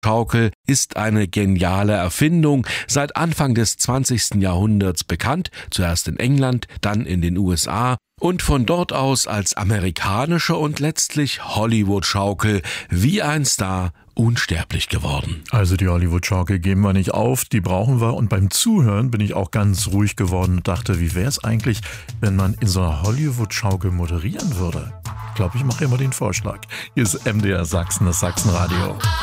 Schaukel ist eine geniale Erfindung, seit Anfang des 20. Jahrhunderts bekannt, zuerst in England, dann in den USA und von dort aus als amerikanische und letztlich Hollywood-Schaukel wie ein Star unsterblich geworden. Also die Hollywood-Schaukel geben wir nicht auf, die brauchen wir. Und beim Zuhören bin ich auch ganz ruhig geworden und dachte, wie wäre es eigentlich, wenn man in so einer Hollywood-Schaukel moderieren würde? Ich glaube, ich mache immer den Vorschlag. Hier ist MDR Sachsen, das Sachsenradio.